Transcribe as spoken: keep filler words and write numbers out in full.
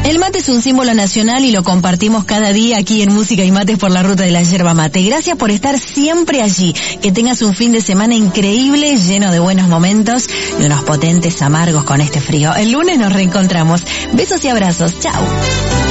El mate es un símbolo nacional y lo compartimos cada día aquí en Música y Mates por la Ruta de la Yerba Mate. Gracias por estar siempre allí. Que tengas un fin de semana increíble, lleno de buenos momentos y unos potentes amargos con este frío. El lunes nos reencontramos. Besos y abrazos. Chao.